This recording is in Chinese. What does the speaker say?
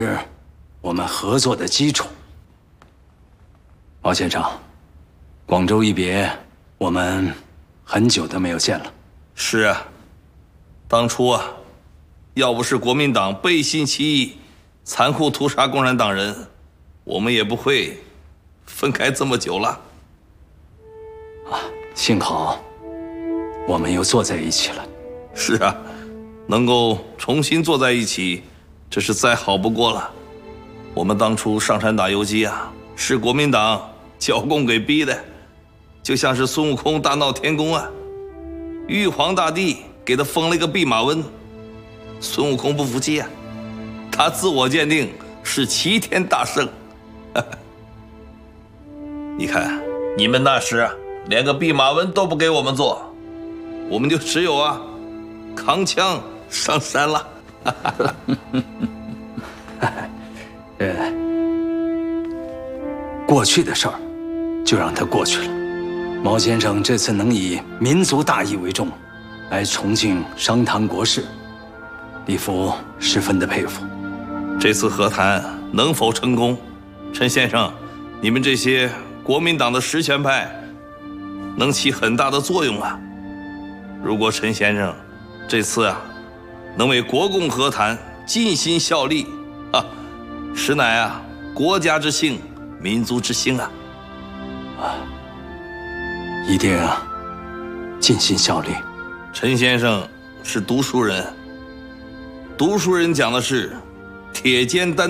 我们合作的基础。毛先生，广州一别，我们很久都没有见了。 是啊，当初啊，要不是国民党背信弃义，残酷屠杀共产党人，我们也不会分开这么久了。 幸好我们又坐在一起了。 是啊，能够重新坐在一起，这是再好不过了。我们当初上山打游击啊，是国民党剿共给逼的，就像是孙悟空大闹天宫啊，玉皇大帝给他封了一个弼马温，孙悟空不服气啊，他自我鉴定是齐天大圣。你看，你们那时啊，连个弼马温都不给我们做，我们就只有啊，扛枪上山了。 过去的事儿就让它过去了。毛先生这次能以民族大义为重，来重庆商谈国事，李福十分的佩服。 这次和谈能否成功，陈先生，你们这些国民党的实权派能起很大的作用啊。如果陈先生这次啊能为国共和谈尽心效力啊，实乃啊国家之幸，民族之兴啊！ 一定尽心效力。 陈先生是读书人，读书人讲的是铁肩担